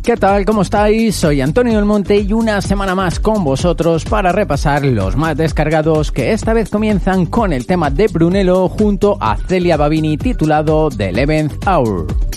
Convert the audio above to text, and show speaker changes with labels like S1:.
S1: ¿Qué tal? ¿Cómo estáis? Soy Antonio del Monte y una semana más con vosotros para repasar los más descargados, que esta vez comienzan con el tema de Brunello junto a Celia Babini titulado The 11th Hour.